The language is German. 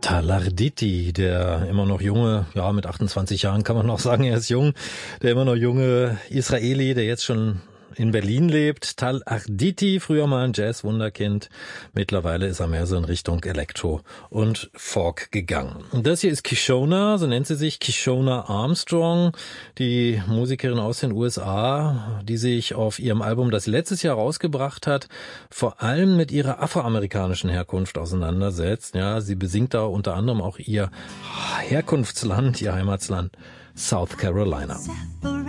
Tal Arditi, der immer noch junge, ja mit 28 Jahren kann man noch sagen, er ist jung, der immer noch junge Israeli, der jetzt schon in Berlin lebt. Tal Arditi, früher mal ein Jazz-Wunderkind. Mittlerweile ist er mehr so in Richtung Elektro und Folk gegangen. Und das hier ist Kishona, so nennt sie sich, Kishona Armstrong, die Musikerin aus den USA, die sich auf ihrem Album, das sie letztes Jahr rausgebracht hat, vor allem mit ihrer afroamerikanischen Herkunft auseinandersetzt. Ja, sie besingt da unter anderem auch ihr Herkunftsland, ihr Heimatland, South Carolina.